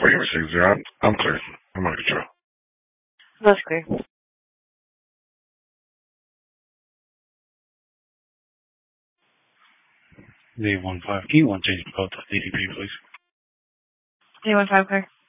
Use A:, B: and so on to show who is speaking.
A: Wait, let me see. Zero. I'm clear. I'm under control.
B: That's clear.
C: Z15. Can you want to change the code to DDP, please?
B: Z15 clear.